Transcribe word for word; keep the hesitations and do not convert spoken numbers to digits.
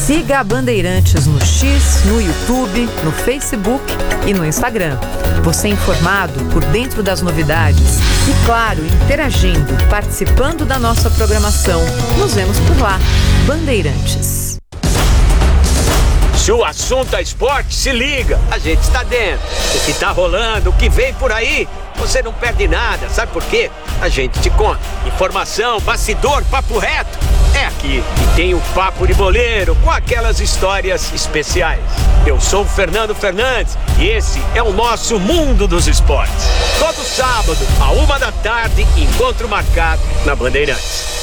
Siga a Bandeirantes no X, no YouTube, no Facebook e no Instagram. Você informado por dentro das novidades e, claro, interagindo, participando da nossa programação. Nos vemos por lá. Bandeirantes. Se o assunto é esporte, se liga, a gente está dentro. O que tá rolando, o que vem por aí, você não perde nada, sabe por quê? A gente te conta. Informação, bastidor, papo reto, é aqui. E tem o Papo de Boleiro, com aquelas histórias especiais. Eu sou o Fernando Fernandes e esse é o nosso Mundo dos Esportes. Todo sábado, a uma da tarde, encontro marcado na Bandeirantes.